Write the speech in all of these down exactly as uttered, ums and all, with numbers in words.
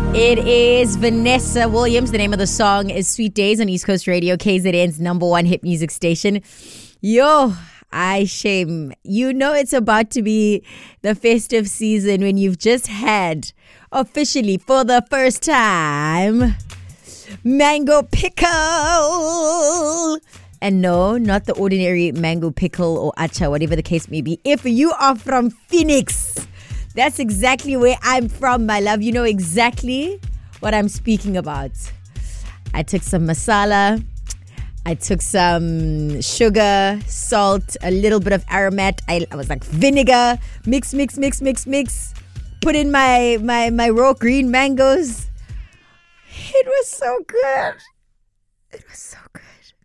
It is Vanessa Williams. The name of the song is Sweet Days on East Coast Radio, K Z N's number one hit music station. Yo, I shame. You know it's about to be the festive season when you've just had, officially for the first time, mango pickle. And no, not the ordinary mango pickle or acha, whatever the case may be. If you are from Phoenix, that's exactly where I'm from, my love. You know exactly what I'm speaking about. I took some masala. I took some sugar, salt, a little bit of aromat. I, I was like vinegar. Mix, mix, mix, mix, mix. Put in my, my, my raw green mangoes. It was so good. It was so good.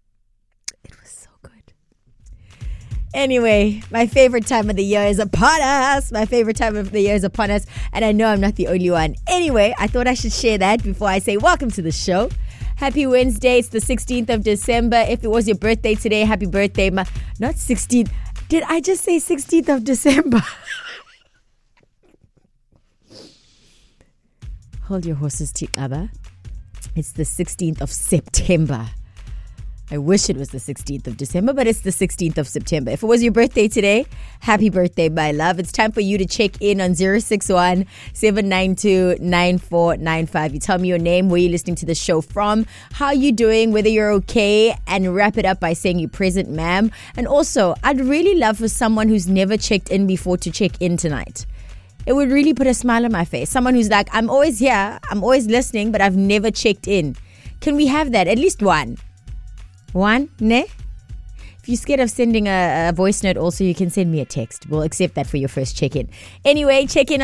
Anyway, my favorite time of the year is upon us. My favorite time of the year is upon us. And I know I'm not the only one. Anyway, I thought I should share that before I say welcome to the show. Happy Wednesday. It's the sixteenth of December. If it was your birthday today, happy birthday. Ma- not sixteenth. Did I just say sixteenth of December? Hold your horses, Tiaba. It's the sixteenth of September. I wish it was the sixteenth of December, but it's the sixteenth of September. If it was your birthday today, happy birthday, my love. It's time for you to check in on zero six one, seven nine two, nine four nine five. You tell me your name, where you're listening to the show from, how you doing, whether you're okay, and wrap it up by saying you're present, ma'am. And also, I'd really love for someone who's never checked in before to check in tonight. It would really put a smile on my face. Someone who's like, I'm always here, I'm always listening, but I've never checked in. Can we have that? At least one. One, ne? If you're scared of sending a, a voice note, also, you can send me a text. We'll accept that for your first check-in. Anyway, check in